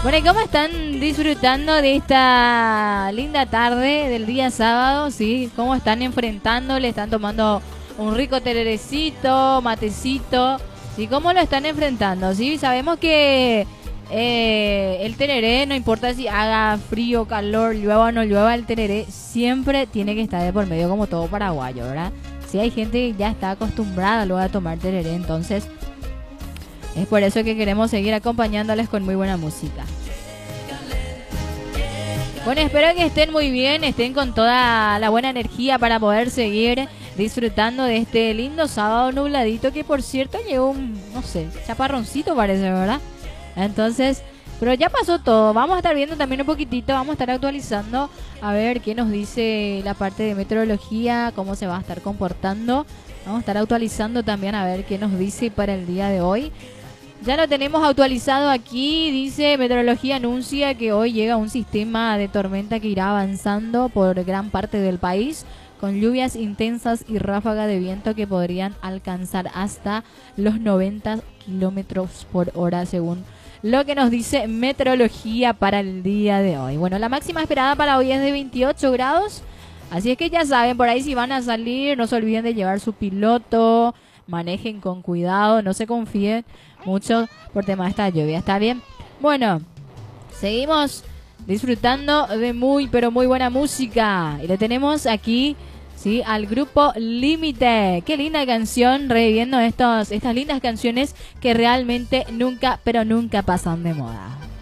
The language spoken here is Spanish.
Bueno, ¿y cómo están disfrutando de esta linda tarde del día sábado? ¿Sí? ¿Cómo están enfrentando? ¿Le están tomando un rico tererecito, matecito? ¿Sí? ¿Cómo lo están enfrentando? ¿Sí? Sabemos que el tereré, no importa si haga frío, calor, llueva o no llueva, el tereré siempre tiene que estar de por medio como todo paraguayo, ¿verdad? Sí, hay gente que ya está acostumbrada luego a tomar tereré, entonces es por eso que queremos seguir acompañándoles con muy buena música. Bueno, espero que estén muy bien, estén con toda la buena energía para poder seguir disfrutando de este lindo sábado nubladito que, por cierto, llegó un, no sé, chaparroncito parece, ¿verdad? Entonces, pero ya pasó todo. Vamos a estar viendo también un poquitito, vamos a estar actualizando a ver qué nos dice la parte de meteorología, cómo se va a estar comportando. Vamos a estar actualizando también a ver qué nos dice para el día de hoy. Ya lo tenemos actualizado aquí, dice meteorología anuncia que hoy llega un sistema de tormenta que irá avanzando por gran parte del país con lluvias intensas y ráfagas de viento que podrían alcanzar hasta los 90 kilómetros por hora según lo que nos dice meteorología para el día de hoy. Bueno, la máxima esperada para hoy es de 28 grados, así es que ya saben, por ahí si van a salir no se olviden de llevar su piloto, manejen con cuidado, no se confíen mucho por tema de esta lluvia, ¿está bien? Bueno, seguimos disfrutando de muy, pero muy buena música. Y le tenemos aquí, ¿sí? Al grupo Límite. Qué linda canción, reviviendo estas lindas canciones que realmente nunca, pero nunca pasan de moda.